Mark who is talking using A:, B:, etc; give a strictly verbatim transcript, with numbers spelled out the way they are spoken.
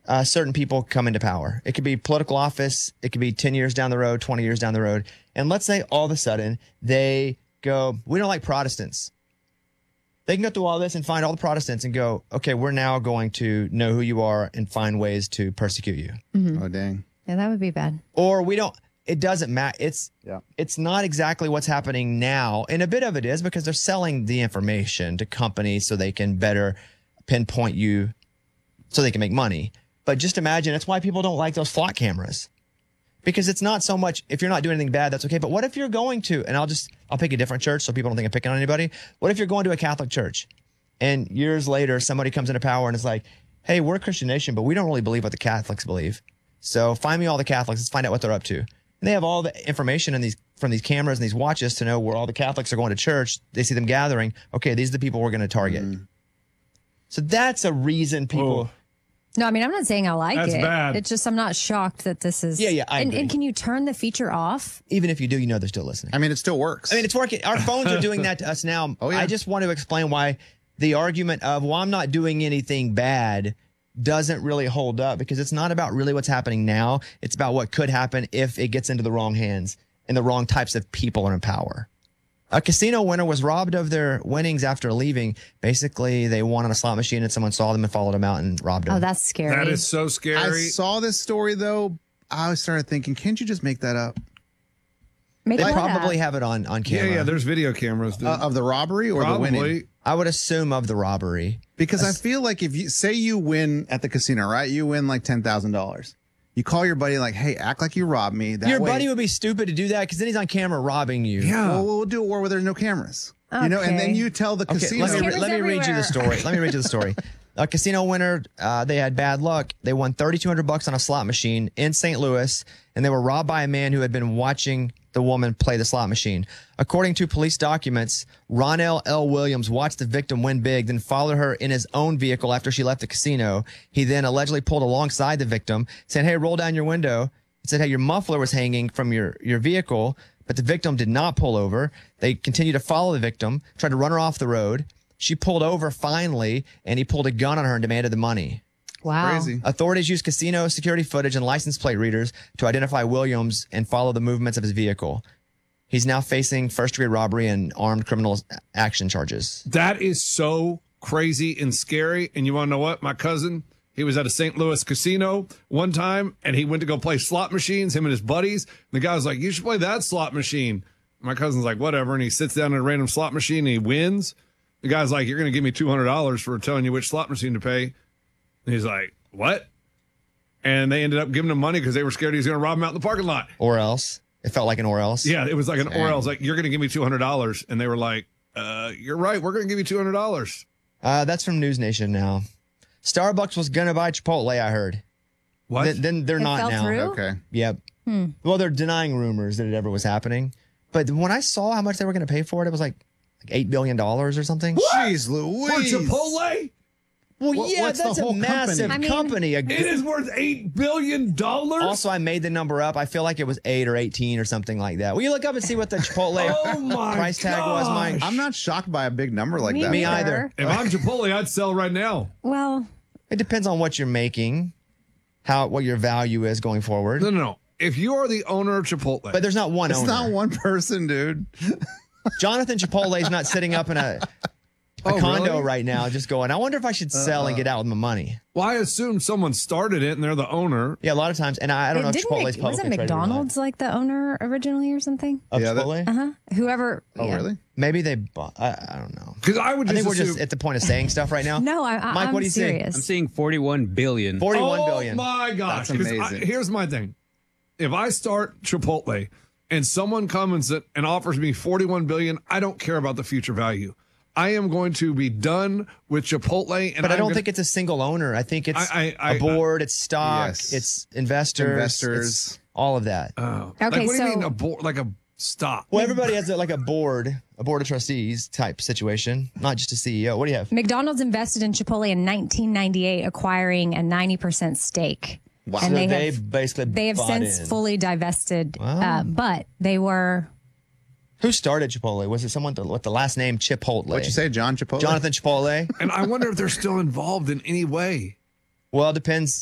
A: uh, certain people come into power. It could be political office. It could be ten years down the road, twenty years down the road. And let's say all of a sudden they go, we don't like Protestants. They can go through all this and find all the Protestants and go, okay, we're now going to know who you are and find ways to persecute you.
B: Mm-hmm.
C: Oh, dang.
B: Yeah, that would be bad.
A: Or we don't, it doesn't matter. It's,
C: yeah.
A: it's not exactly what's happening now. And a bit of it is because they're selling the information to companies so they can better pinpoint you so they can make money. But just imagine, that's why people don't like those flock cameras. Because it's not so much, if you're not doing anything bad, that's okay. But what if you're going to, and I'll just, I'll pick a different church so people don't think I'm picking on anybody. What if you're going to a Catholic church and years later somebody comes into power and is like, hey, we're a Christian nation, but we don't really believe what the Catholics believe. So find me all the Catholics. Let's find out what they're up to. And they have all the information in these from these cameras and these watches to know where all the Catholics are going to church. They see them gathering. Okay, these are the people we're going to target. Mm. So that's a reason people...
D: Oh.
B: No, I mean, I'm not saying I like
D: That's
B: it.
D: bad.
B: It's just I'm not shocked that this is.
A: Yeah, yeah, I
B: and,
A: agree.
B: and can you turn the feature off?
A: Even if you do, you know they're still listening.
C: I mean, it still works.
A: I mean, it's working. Our phones are doing that to us now.
C: Oh, yeah.
A: I just want to explain why the argument of, well, I'm not doing anything bad doesn't really hold up, because it's not about really what's happening now. It's about what could happen if it gets into the wrong hands and the wrong types of people are in power. A casino winner was robbed of their winnings after leaving. Basically, they won on a slot machine and someone saw them and followed them out and robbed them.
B: Oh, that's scary.
D: That is so scary.
C: I saw this story, though. I started thinking, can't you just make that up?
B: Make
A: They
B: what
A: probably
B: up?
A: have it on, on
D: yeah,
A: camera.
D: yeah, there's video cameras. Dude.
C: Uh, of the robbery or
D: Probably.
C: the winning?
A: I would assume of the robbery.
C: Because I feel like if you say you win at the casino, right? You win like ten thousand dollars. You call your buddy like, hey, act like you robbed me. That
A: Your
C: way,
A: buddy would be stupid to do that because then he's on camera robbing you.
D: Yeah.
C: Well, we'll do it where there's no cameras. You know, and then
B: Okay.
C: you tell the
A: Okay,
C: casino.
A: let me,
B: Cameras
A: let me read you the
B: everywhere.
A: story. Let me read you the story. A casino winner, uh, they had bad luck. They won thirty-two hundred bucks on a slot machine in Saint Louis, and they were robbed by a man who had been watching the woman play the slot machine. According to police documents, Ronell L. Williams watched the victim win big, then followed her in his own vehicle after she left the casino. He then allegedly pulled alongside the victim, saying, hey, roll down your window. He said, hey, your muffler was hanging from your, your vehicle, but the victim did not pull over. They continued to follow the victim, tried to run her off the road. She pulled over finally, and he pulled a gun on her and demanded the money.
B: Wow.
C: Crazy.
A: Authorities used casino security footage and license plate readers to identify Williams and follow the movements of his vehicle. He's now facing first-degree robbery and armed criminal action charges.
D: That is so crazy and scary. And you want to know what? My cousin, he was at a Saint Louis casino one time, and he went to go play slot machines, him and his buddies. And the guy was like, you should play that slot machine. My cousin's like, whatever. And he sits down at a random slot machine, and he wins. The guy's like, you're going to give me two hundred dollars for telling you which slot machine to pay. And he's like, what? And they ended up giving him money because they were scared he was going to rob him out in the parking lot.
A: Or else. It felt like an or else.
D: Yeah, it was like an
C: Dang.
D: or else. Like, you're going to give me two hundred dollars. And they were like, uh, you're right. We're going to give you two hundred dollars.
A: Uh, that's from News Nation now. Starbucks was going to buy Chipotle, I heard.
D: What?
A: Th- then they're
B: It
A: not
B: fell
A: now.
B: through?
C: Okay.
A: Yep.
B: Hmm.
A: Well, they're denying rumors that it ever was happening. But when I saw how much they were going to pay for it, it was like, like eight billion dollars or something.
C: Jeez
D: For
C: Louise.
D: Chipotle?
A: Well,
C: What-
A: yeah,
C: what's the
A: that's a
C: whole
A: massive
C: company?
A: company.
B: I mean-
A: A-
D: It is worth eight billion dollars?
A: Also, I made the number up. I feel like it was eight or eighteen or something like that. Will you look up and see what the Chipotle
D: Oh my
A: price tag was, Mike?
D: gosh.
C: I'm not shocked by a big number like
B: Me
C: that.
A: Me
B: neither.
A: either.
D: If I'm Chipotle, I'd sell right now.
B: Well,
A: It depends on what you're making, how what your value is going forward.
D: No, no, no. If you are the owner of Chipotle,
A: But there's not one
C: It's
A: owner.
C: not one person, dude.
A: Jonathan Chipotle is not sitting up in a, a
D: Oh,
A: condo
D: really?
A: right now just going, I wonder if I should sell and get out with my money.
D: well, I assume someone started it and they're the owner.
A: Yeah, a lot of times. And I, I don't know if
B: didn't
A: Chipotle's
B: Mc-
A: publicly
B: wasn't
A: traded or not.
B: McDonald's like the owner originally or something?
A: Of
C: Yeah, that-
A: Chipotle?
B: Uh huh. Whoever.
C: Oh,
B: yeah.
C: really?
A: Maybe they bought. I, I don't know.
D: Because I would
A: I
D: just
A: think we're
D: assume,
A: just at the point of saying stuff right now.
B: No, I, I,
A: Mike,
B: I'm
A: what do you see?
B: serious.
E: I'm seeing forty-one billion.
A: forty-one
D: oh
A: billion.
D: my gosh.
C: That's
D: 'Cause I-
C: amazing.
D: here's my thing. If I start Chipotle and someone comes and, and offers me forty-one billion, I don't care about the future value. I am going to be done with Chipotle. And
A: But I
D: I'm
A: don't
D: gonna-
A: think it's a single owner. I think it's
D: I- I- I-
A: a board, it's stock,
C: Yes.
A: it's investors,
C: Investors.
A: it's all of that.
D: Oh.
B: Okay,
D: like, what do you
B: so-
D: mean a board? Like a stock?
A: well, everybody has a, like a board, a board of trustees type situation, not just a C E O. What do you have?
B: McDonald's invested in Chipotle in nineteen ninety-eight, acquiring a ninety percent stake.
C: Wow.
B: And
A: So
B: they,
A: they
B: have,
A: basically
B: they have
A: bought
B: since
A: in.
B: fully divested,
A: Wow.
B: uh, but they were.
A: Who started Chipotle? Was it someone with the last name Chipotle?
C: What'd you say, John Chipotle?
A: Jonathan Chipotle?
D: And I wonder if they're still involved in any way.
A: Well, it depends